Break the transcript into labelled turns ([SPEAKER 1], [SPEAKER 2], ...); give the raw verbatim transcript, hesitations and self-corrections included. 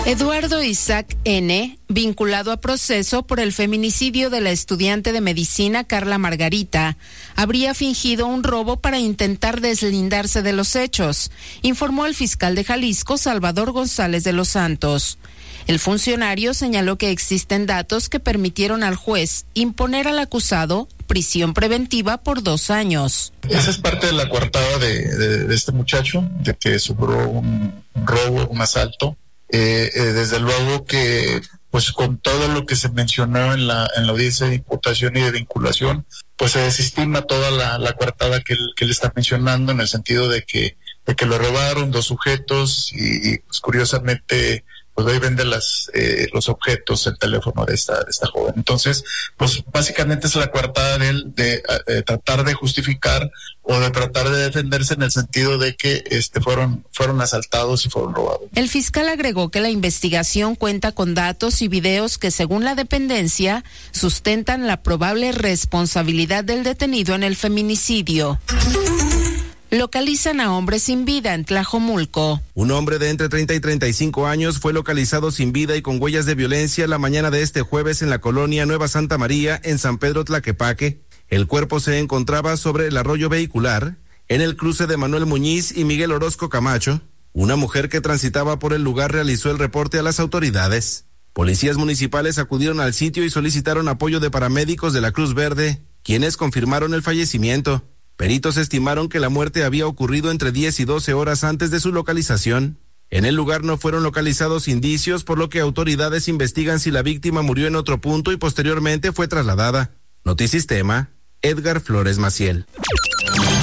[SPEAKER 1] Eduardo Isaac N., vinculado a proceso por el feminicidio de la estudiante de medicina Carla Margarita, habría fingido un robo para intentar deslindarse de los hechos, informó el fiscal de Jalisco, Salvador González de los Santos. El funcionario señaló que existen datos que permitieron al juez imponer al acusado prisión preventiva por dos años.
[SPEAKER 2] Esa es parte de la coartada de, de, de este muchacho, de que sufrió un, un robo, un asalto. Eh, eh, desde luego que, pues con todo lo que se mencionó en la en la audiencia de imputación y de vinculación, pues se desestima toda la, la coartada que él, que él está mencionando, en el sentido de que de que lo robaron dos sujetos y, y pues curiosamente pues ahí vende las eh, los objetos, el teléfono de esta de esta joven. Entonces, pues básicamente es la coartada de él de, de tratar de justificar o de tratar de defenderse en el sentido de que este fueron fueron asaltados y fueron robados.
[SPEAKER 1] El fiscal agregó que la investigación cuenta con datos y videos que, según la dependencia, sustentan la probable responsabilidad del detenido en el feminicidio. Localizan a hombre sin vida en Tlajomulco.
[SPEAKER 3] Un hombre de entre treinta y treinta y cinco años fue localizado sin vida y con huellas de violencia la mañana de este jueves en la colonia Nueva Santa María, en San Pedro Tlaquepaque. El cuerpo se encontraba sobre el arroyo vehicular, en el cruce de Manuel Muñiz y Miguel Orozco Camacho. Una mujer que transitaba por el lugar realizó el reporte a las autoridades. Policías municipales acudieron al sitio y solicitaron apoyo de paramédicos de la Cruz Verde, quienes confirmaron el fallecimiento. Peritos estimaron que la muerte había ocurrido entre diez y doce horas antes de su localización. En el lugar no fueron localizados indicios, por lo que autoridades investigan si la víctima murió en otro punto y posteriormente fue trasladada. Notisistema, Edgar Flores Maciel.